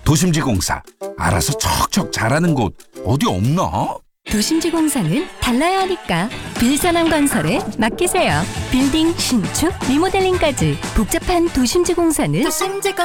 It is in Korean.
도심지공사, 알아서 척척 잘하는 곳 어디 없나? 도심지공사는 달라야 하니까 빌산암건설에 맡기세요. 빌딩 신축, 리모델링까지 복잡한 도심지공사는